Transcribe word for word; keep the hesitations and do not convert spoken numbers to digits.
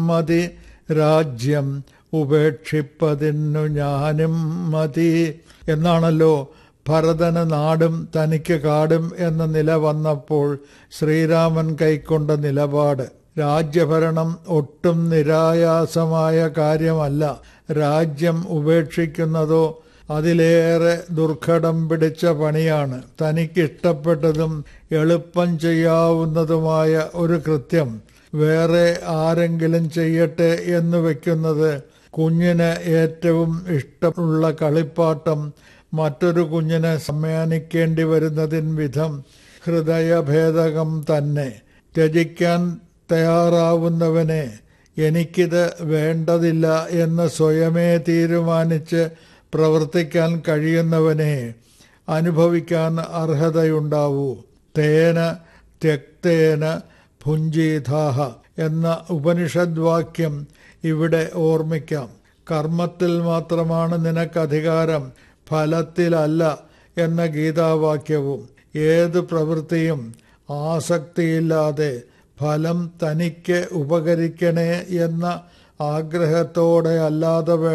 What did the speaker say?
മതി രാജ്യം ഉപേക്ഷിപ്പതിന്നു ഞാനും മതി എന്നാണല്ലോ ഭരതന് നാടും തനിക്ക് കാടും എന്ന നില വന്നപ്പോൾ ശ്രീരാമൻ കൈക്കൊണ്ട നിലപാട്. രാജ്യഭരണം ഒട്ടും നിരായാസമായ കാര്യമല്ല. രാജ്യം ഉപേക്ഷിക്കുന്നതോ അതിലേറെ ദുർഘടം പിടിച്ച പണിയാണ്. തനിക്കിഷ്ടപ്പെട്ടതും എളുപ്പം ചെയ്യാവുന്നതുമായ ഒരു കൃത്യം വേറെ ആരെങ്കിലും ചെയ്യട്ടെ എന്ന് വെക്കുന്നത്, കുഞ്ഞിന് ഏറ്റവും ഇഷ്ടമുള്ള കളിപ്പാട്ടം മറ്റൊരു കുഞ്ഞിനെ സമ്മാനിക്കേണ്ടി വരുന്നതിൻ വിധം ഹൃദയഭേദകം തന്നെ. ത്യജിക്കാൻ തയ്യാറാവുന്നവനെ എനിക്കിത് വേണ്ടതില്ല എന്ന് സ്വയമേ തീരുമാനിച്ച് പ്രവർത്തിക്കാൻ കഴിയുന്നവനെ അനുഭവിക്കാൻ അർഹതയുണ്ടാവൂ. തേന ത്യക്തേന ഭുഞ്ജീതാഹ എന്ന ഉപനിഷദ് വാക്യം ഇവിടെ ഓർമ്മിക്കാം. കർമ്മത്തിൽ മാത്രമാണ് നിനക്കധികാരം, ഫലത്തിലല്ല എന്ന ഗീതാവാക്യവും. ഏത് പ്രവൃത്തിയും ആസക്തിയില്ലാതെ ഫലം തനിക്ക് ഉപകരിക്കണേ എന്ന ആഗ്രഹത്തോടെ അല്ലാതെ